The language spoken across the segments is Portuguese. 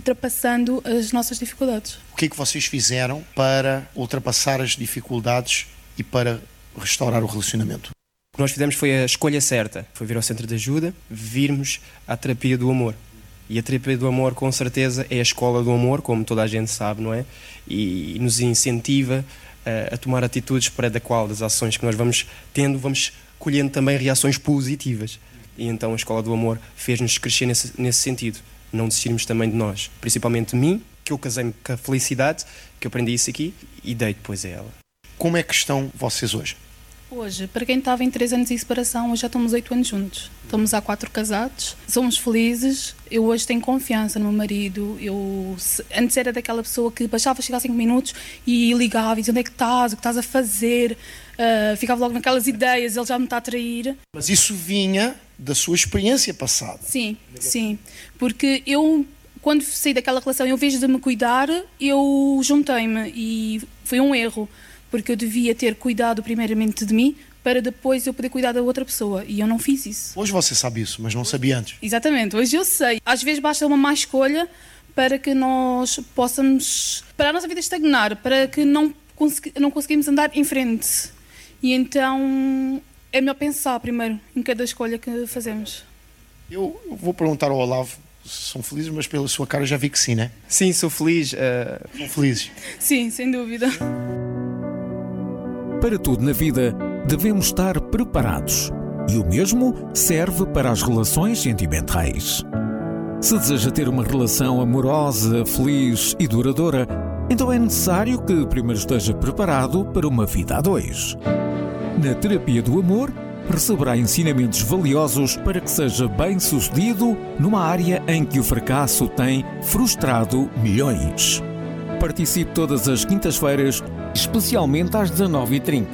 ultrapassando as nossas dificuldades. O que é que vocês fizeram para ultrapassar as dificuldades e para restaurar o relacionamento? O que nós fizemos foi a escolha certa. Foi vir ao centro de ajuda, virmos à terapia do amor. E a terapia do amor, com certeza, é a escola do amor, como toda a gente sabe, não é? E nos incentiva a tomar atitudes para da qual das ações que nós vamos tendo, vamos colhendo também reações positivas. E então a escola do amor fez-nos crescer nesse sentido. Não desistirmos também de nós. Principalmente de mim, que eu casei-me com a felicidade, que eu aprendi isso aqui, e dei depois a ela. Como é que estão vocês hoje? Hoje, para quem estava em 3 anos de separação, hoje já estamos 8 anos juntos. Estamos há 4 casados, somos felizes. Eu hoje tenho confiança no meu marido. Antes era daquela pessoa que bastava chegar 5 minutos e ligava e dizia onde é que estás, o que estás a fazer. Ficava logo naquelas ideias, ele já me está a trair. Mas isso vinha da sua experiência passada. Sim, sim. Porque eu, quando saí daquela relação, eu, em vez de me cuidar, eu juntei-me e foi um erro. Porque eu devia ter cuidado primeiramente de mim para depois eu poder cuidar da outra pessoa. E eu não fiz isso. Hoje você sabe isso, mas não sabia antes. Exatamente, hoje eu sei. Às vezes basta uma má escolha para que nós possamos... para a nossa vida estagnar, para que não conseguimos andar em frente. E então é melhor pensar primeiro em cada escolha que fazemos. Eu vou perguntar ao Olavo se são felizes, mas pela sua cara já vi que sim, né? Sim, sou feliz. São felizes? Sim, sem dúvida. Para tudo na vida, devemos estar preparados. E o mesmo serve para as relações sentimentais. Se deseja ter uma relação amorosa, feliz e duradoura, então é necessário que primeiro esteja preparado para uma vida a 2. Na terapia do amor, receberá ensinamentos valiosos para que seja bem-sucedido numa área em que o fracasso tem frustrado milhões. Participe todas as quintas-feiras, especialmente às 19h30.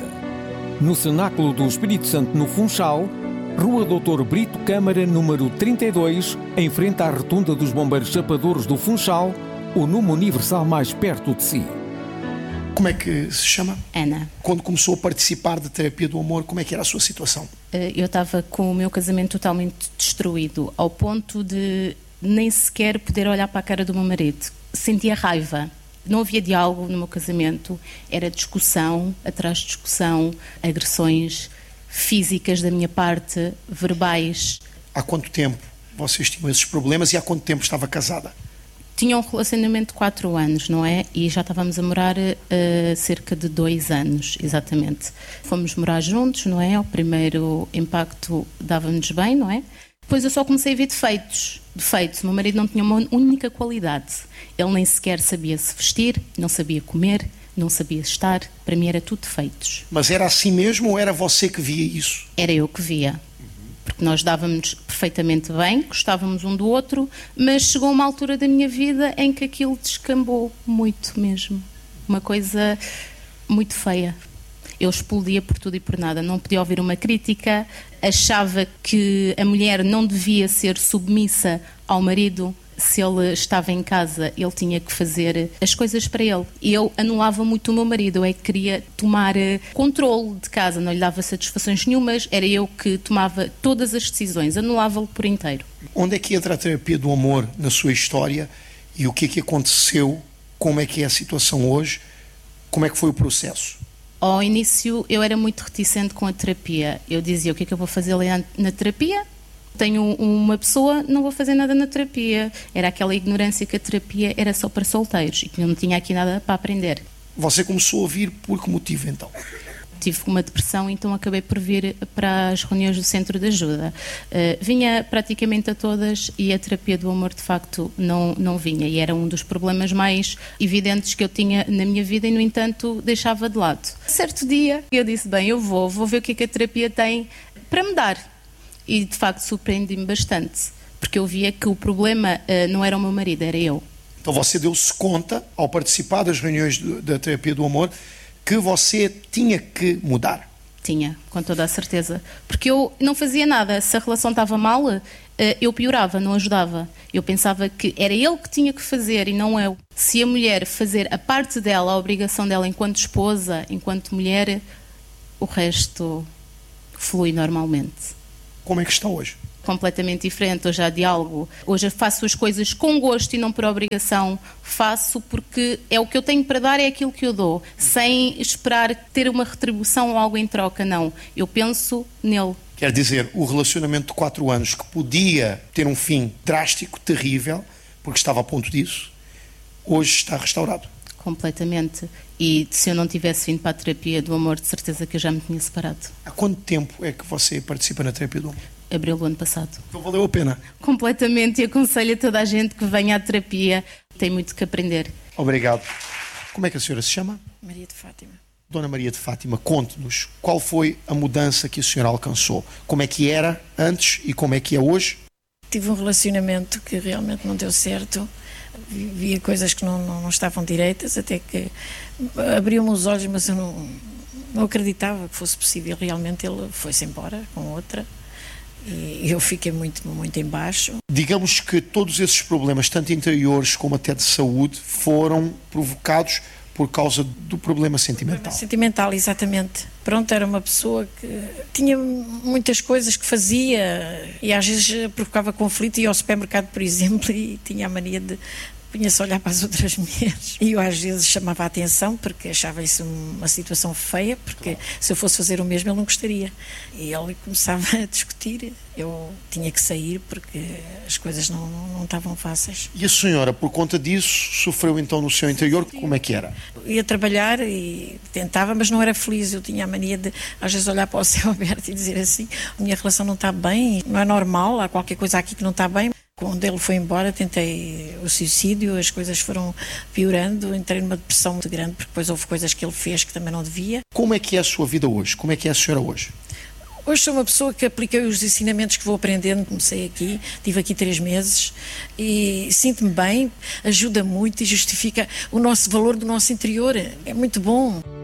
No Cenáculo do Espírito Santo, no Funchal, Rua Doutor Brito Câmara, número 32, em frente à Rotunda dos Bombeiros Chapadores do Funchal, o número universal mais perto de si. Como é que se chama? Ana. Quando começou a participar de terapia do amor, como é que era a sua situação? Eu estava com o meu casamento totalmente destruído, ao ponto de nem sequer poder olhar para a cara do meu marido. Sentia raiva. Não havia diálogo no meu casamento, era discussão, atrás de discussão, agressões físicas da minha parte, verbais. Há quanto tempo vocês tinham esses problemas e há quanto tempo estava casada? Tinha um relacionamento de 4 anos, não é? E já estávamos a morar cerca de 2 anos, exatamente. Fomos morar juntos, não é? O primeiro impacto dava-nos bem, não é? Depois eu só comecei a ver defeitos. O meu marido não tinha uma única qualidade. Ele nem sequer sabia se vestir, não sabia comer, não sabia estar. Para mim era tudo defeitos. Mas era assim mesmo ou era você que via isso? Era eu que via. Porque nós dávamos perfeitamente bem, gostávamos um do outro, mas chegou uma altura da minha vida em que aquilo descambou muito mesmo. Uma coisa muito feia. Eu explodia por tudo e por nada, não podia ouvir uma crítica, achava que a mulher não devia ser submissa ao marido. Se ele estava em casa, ele tinha que fazer as coisas para ele. E eu anulava muito o meu marido, eu é que queria tomar controle de casa, não lhe dava satisfações nenhumas, era eu que tomava todas as decisões, anulava-lo por inteiro. Onde é que entra a terapia do amor na sua história e o que é que aconteceu, como é que é a situação hoje, como é que foi o processo? Ao início eu era muito reticente com a terapia. Eu dizia, o que é que eu vou fazer ali na terapia? Tenho uma pessoa, não vou fazer nada na terapia. Era aquela ignorância que a terapia era só para solteiros e que eu não tinha aqui nada para aprender. Você começou a vir por que motivo então? Tive uma depressão, então acabei por vir para as reuniões do Centro de Ajuda. Vinha praticamente a todas e a terapia do amor de facto não vinha. E era um dos problemas mais evidentes que eu tinha na minha vida e, no entanto, deixava de lado. Certo dia eu disse, bem, eu vou ver o que é que a terapia tem para me dar. E de facto surpreendi-me bastante, porque eu via que o problema não era o meu marido, era eu. Então você deu-se conta, ao participar das reuniões da terapia do amor, que você tinha que mudar? Tinha, com toda a certeza. Porque eu não fazia nada. Se a relação estava mal, eu piorava, não ajudava. Eu pensava que era ele que tinha que fazer e não eu. Se a mulher fazer a parte dela, a obrigação dela enquanto esposa, enquanto mulher, o resto flui normalmente. Como é que está hoje? completamente diferente. Hoje há diálogo, hoje faço as coisas com gosto e não por obrigação, faço porque é o que eu tenho para dar, é aquilo que eu dou, sem esperar ter uma retribução ou algo em troca, não. Eu penso nele. Quer dizer, o relacionamento de 4 anos que podia ter um fim drástico, terrível, porque estava a ponto disso, hoje está restaurado. Completamente. E se eu não tivesse vindo para a terapia do amor, de certeza que eu já me tinha separado. Há quanto tempo é que você participa na terapia do amor? Abril do ano passado. Então valeu a pena. Completamente, e aconselho a toda a gente que venha à terapia. Tem muito que aprender. Obrigado. Como é que a senhora se chama? Maria de Fátima. Dona Maria de Fátima, conte-nos qual foi a mudança que a senhora alcançou. Como é que era antes e como é que é hoje? Tive um relacionamento que realmente não deu certo. Via coisas que não estavam direitas, até que abriu-me os olhos, mas eu não acreditava que fosse possível. Realmente ele foi-se embora com outra e eu fiquei muito, muito em baixo. Digamos que todos esses problemas, tanto interiores como até de saúde, foram provocados por causa do problema sentimental. Sentimental, exatamente. Pronto, era uma pessoa que tinha muitas coisas que fazia e às vezes provocava conflito. Ia ao supermercado, por exemplo, e tinha a mania de punha-se a olhar para as outras mulheres. E eu às vezes chamava a atenção porque achava isso uma situação feia, porque se eu fosse fazer o mesmo ele não gostaria. E ele começava a discutir, eu tinha que sair porque as coisas não estavam fáceis. E a senhora, por conta disso, sofreu então no seu interior? Como é que era? Ia trabalhar e tentava, mas não era feliz. Eu tinha a mania de às vezes olhar para o céu aberto e dizer assim, a minha relação não está bem, não é normal, há qualquer coisa aqui que não está bem. Quando ele foi embora, tentei o suicídio, as coisas foram piorando, entrei numa depressão muito grande, porque depois houve coisas que ele fez que também não devia. Como é que é a sua vida hoje? Como é que é a senhora hoje? Hoje sou uma pessoa que apliquei os ensinamentos que vou aprendendo, comecei aqui, estive aqui 3 meses e sinto-me bem, ajuda muito e justifica o nosso valor do nosso interior, é muito bom.